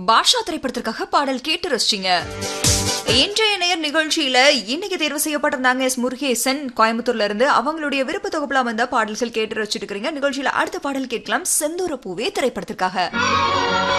பாஷா திரைப்படத்திற்காக பாடல் கேட்டு ரசிச்சிங்க. இன்றைய நேர் நிகழ்ச்சியில இன்னைக்கு தேர்வு செய்யப்பட்டிருந்தாங்க எஸ் முருகேசன் கோயம்புத்தூர்ல இருந்து. அவங்களுடைய விருப்ப தொகுப்புல வந்த பாடல்கள் கேட்டு ரசிச்சிட்டு இருக்கீங்க. நிகழ்ச்சியில அடுத்த பாடல் கேட்கலாம். செந்தூர பூவே திரைப்படத்திற்காக.